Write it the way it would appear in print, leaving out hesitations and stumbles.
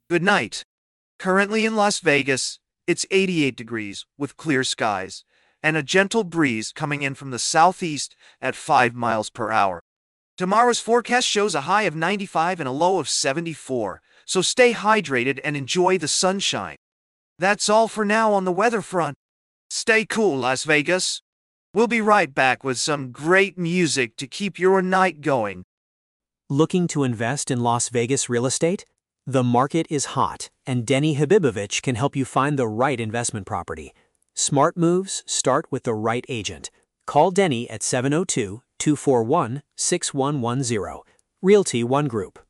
Good night. Currently in Las Vegas, it's 88 degrees with clear skies and a gentle breeze coming in from the southeast at 5 miles per hour. Tomorrow's forecast shows a high of 95 and a low of 74, so stay hydrated and enjoy the sunshine. That's all for now on the weather front. Stay cool, Las Vegas. We'll be right back with some great music to keep your night going. Looking to invest in Las Vegas real estate? The market is hot, and Denny Habibovich can help you find the right investment property. Smart moves start with the right agent. Call Denny at 702-241-6110. Realty One Group.